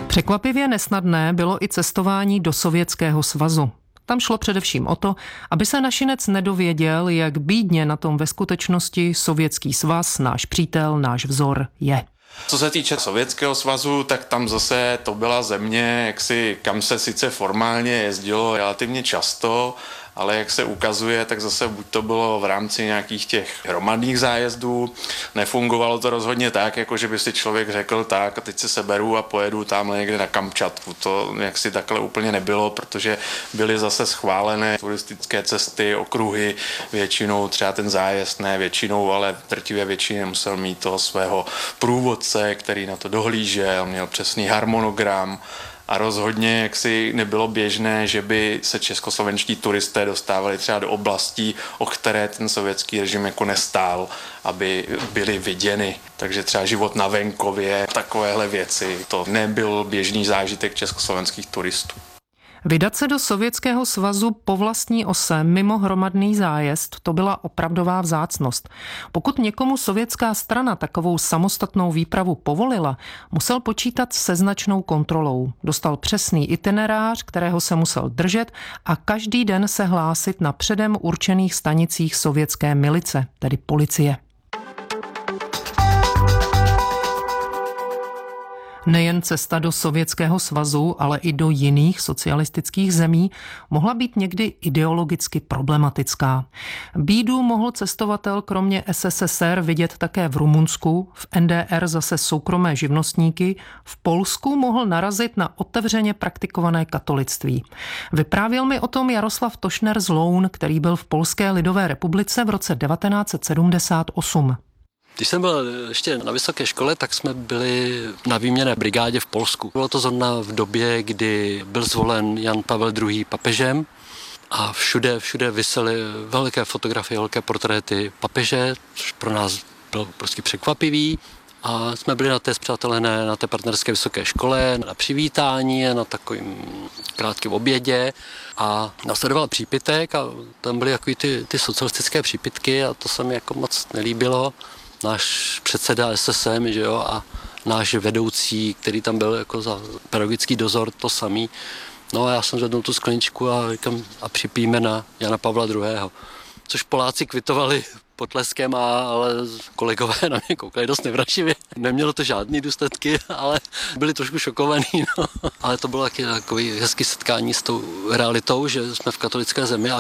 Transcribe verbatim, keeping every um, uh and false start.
Překvapivě nesnadné bylo i cestování do Sovětského svazu. Tam šlo především o to, aby se našinec nedověděl, jak bídně na tom ve skutečnosti Sovětský svaz, náš přítel, náš vzor je. Co se týče Sovětského svazu, tak tam zase to byla země, jaksi, kam se sice formálně jezdilo relativně často, ale jak se ukazuje, tak zase buď to bylo v rámci nějakých těch hromadných zájezdů, nefungovalo to rozhodně tak, jako že by si člověk řekl tak a teď se seberu a pojedu tamhle někde na Kamčatku. To jaksi takhle úplně nebylo, protože byly zase schválené turistické cesty, okruhy, většinou třeba ten zájezd, ne většinou, ale drtivě většině musel mít toho svého průvodce, který na to dohlížel, měl přesný harmonogram. A rozhodně jaksi nebylo běžné, že by se českoslovenští turisté dostávali třeba do oblastí, o které ten sovětský režim jako nestál, aby byly viděny. Takže třeba život na venkově, takovéhle věci, to nebyl běžný zážitek československých turistů. Vydat se do Sovětského svazu po vlastní ose mimo hromadný zájezd, to byla opravdová vzácnost. Pokud někomu sovětská strana takovou samostatnou výpravu povolila, musel počítat se značnou kontrolou. Dostal přesný itinerář, kterého se musel držet a každý den se hlásit na předem určených stanicích sovětské milice, tedy policie. Nejen cesta do Sovětského svazu, ale i do jiných socialistických zemí mohla být někdy ideologicky problematická. Bídu mohl cestovatel kromě S S S R vidět také v Rumunsku, v N D R zase soukromé živnostníky, v Polsku mohl narazit na otevřeně praktikované katolictví. Vyprávěl mi o tom Jaroslav Tošner z Loun, který byl v Polské lidové republice v roce devatenáct set sedmdesát osm. Když jsem byl ještě na vysoké škole, tak jsme byli na výměnné brigádě v Polsku. Bylo to zrovna v době, kdy byl zvolen Jan Pavel druhý. papežem a všude, všude visely velké fotografie, velké portréty papeže, což pro nás bylo prostě překvapivý. A jsme byli na té spřátelené, na té partnerské vysoké škole, na přivítání, na takovým krátkém obědě a následoval přípitek a tam byly takový ty, ty socialistické přípitky a to se mi jako moc nelíbilo. Náš předseda S S M, že jo, a náš vedoucí, který tam byl jako za pedagogický dozor, to samý. No a já jsem zvednul tu skleničku a říkám, a připijme na Jana Pavla druhého. Což Poláci kvitovali potleskem, a, ale kolegové na mě koukali dost nevraživě. Nemělo to žádný důsledky, ale byli trošku šokovaní. No. Ale to bylo taky takový hezký setkání s tou realitou, že jsme v katolické zemi a